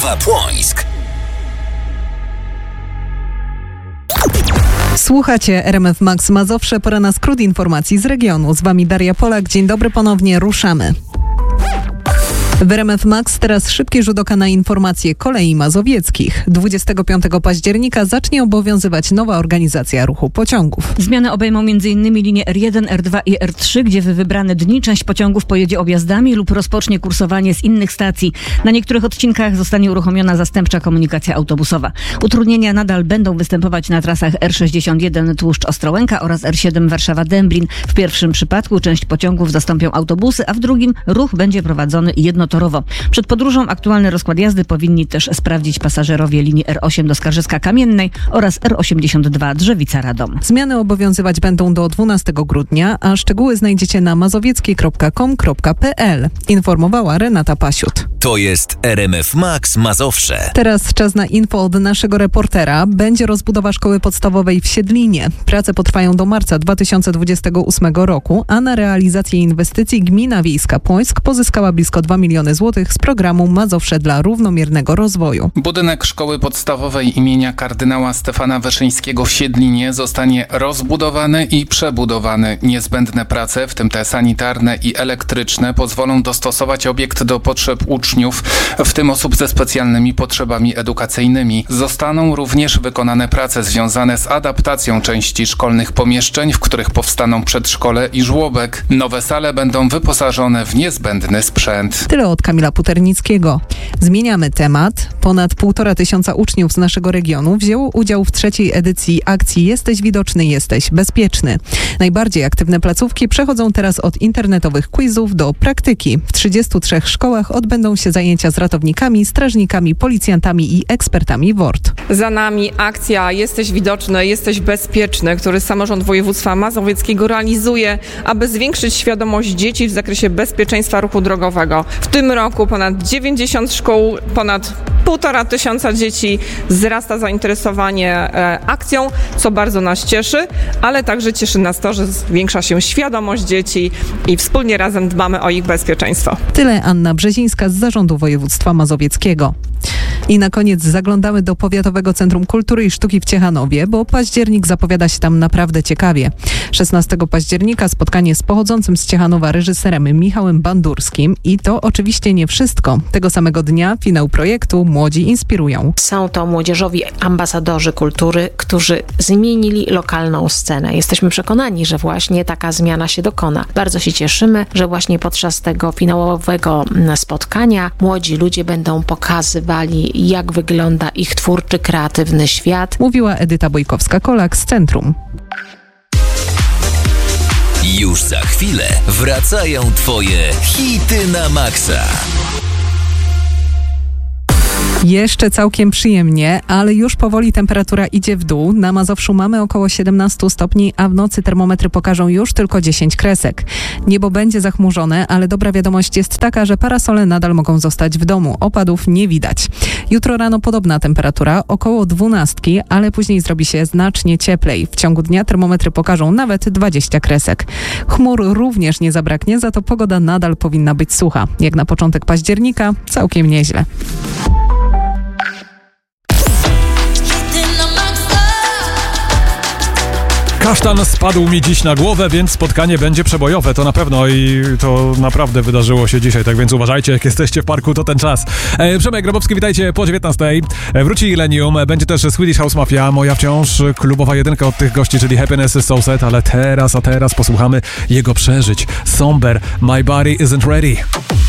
Płońsk. Słuchacie RMF Max Mazowsze, pora na skrót informacji z regionu. Z wami Daria Polak. Dzień dobry ponownie, ruszamy. W RMF Max teraz szybki rzut oka na informacje kolei mazowieckich. 25 października zacznie obowiązywać nowa organizacja ruchu pociągów. Zmiany obejmą m.in. linie R1, R2 i R3, gdzie w wybrane dni część pociągów pojedzie objazdami lub rozpocznie kursowanie z innych stacji. Na niektórych odcinkach zostanie uruchomiona zastępcza komunikacja autobusowa. Utrudnienia nadal będą występować na trasach R61 Tłuszcz Ostrołęka oraz R7 Warszawa-Dęblin. W pierwszym przypadku część pociągów zastąpią autobusy, a w drugim ruch będzie prowadzony jednotorowo. Przed podróżą aktualny rozkład jazdy powinni też sprawdzić pasażerowie linii R8 do Skarżyska-Kamiennej oraz R82 Drzewica-Radom. Zmiany obowiązywać będą do 12 grudnia, a szczegóły znajdziecie na mazowieckie.com.pl. Informowała Renata Pasiut. To jest RMF Max Mazowsze. Teraz czas na info od naszego reportera. Będzie rozbudowa szkoły podstawowej w Siedlinie. Prace potrwają do marca 2028 roku, a na realizację inwestycji Gmina Wiejska Płońsk pozyskała blisko 2 miliony złotych z programu Mazowsze dla równomiernego rozwoju. Budynek szkoły podstawowej imienia kardynała Stefana Wyszyńskiego w Siedlinie zostanie rozbudowany i przebudowany. Niezbędne prace, w tym te sanitarne i elektryczne, pozwolą dostosować obiekt do potrzeb uczniów, w tym osób ze specjalnymi potrzebami edukacyjnymi. Zostaną również wykonane prace związane z adaptacją części szkolnych pomieszczeń, w których powstaną przedszkole i żłobek. Nowe sale będą wyposażone w niezbędny sprzęt. Tyle od Kamila Puternickiego. Zmieniamy temat. Ponad 1500 uczniów z naszego regionu wzięło udział w trzeciej edycji akcji Jesteś widoczny, jesteś bezpieczny. Najbardziej aktywne placówki przechodzą teraz od internetowych quizów do praktyki. W 33 szkołach odbędą się zajęcia z ratownikami, strażnikami, policjantami i ekspertami WORD. Za nami akcja Jesteś widoczny, jesteś bezpieczny, który samorząd województwa mazowieckiego realizuje, aby zwiększyć świadomość dzieci w zakresie bezpieczeństwa ruchu drogowego. W tym roku ponad 90 szkół, ponad 1500 dzieci wzrasta zainteresowanie akcją, co bardzo nas cieszy, ale także cieszy nas to, że zwiększa się świadomość dzieci i wspólnie razem dbamy o ich bezpieczeństwo. Tyle Anna Brzezińska z Zarządu Województwa Mazowieckiego. I na koniec zaglądamy do Powiatowego Centrum Kultury i Sztuki w Ciechanowie, bo październik zapowiada się tam naprawdę ciekawie. 16 października spotkanie z pochodzącym z Ciechanowa reżyserem Michałem Bandurskim i to oczywiście nie wszystko. Tego samego dnia finał projektu Młodzi inspirują. Są to młodzieżowi ambasadorzy kultury, którzy zmienili lokalną scenę. Jesteśmy przekonani, że właśnie taka zmiana się dokona. Bardzo się cieszymy, że właśnie podczas tego finałowego spotkania młodzi ludzie będą pokazywali, jak wygląda ich twórczy, kreatywny świat. Mówiła Edyta Bojkowska-Kolak z Centrum. Już za chwilę wracają Twoje hity na maksa. Jeszcze całkiem przyjemnie, ale już powoli temperatura idzie w dół. Na Mazowszu mamy około 17 stopni, a w nocy termometry pokażą już tylko 10 kresek. Niebo będzie zachmurzone, ale dobra wiadomość jest taka, że parasole nadal mogą zostać w domu. Opadów nie widać. Jutro rano podobna temperatura, około 12, ale później zrobi się znacznie cieplej. W ciągu dnia termometry pokażą nawet 20 kresek. Chmur również nie zabraknie, za to pogoda nadal powinna być sucha. Jak na początek października, całkiem nieźle. Kasztan spadł mi dziś na głowę, więc spotkanie będzie przebojowe, to na pewno i to naprawdę wydarzyło się dzisiaj, tak więc uważajcie, jak jesteście w parku, to ten czas. Przemek Grabowski, witajcie po 19. Wróci Illenium, będzie też Swedish House Mafia, moja wciąż klubowa jedynka od tych gości, czyli Happiness is So Sad, ale teraz posłuchamy jego przeżyć. Somber, My Body Isn't Ready.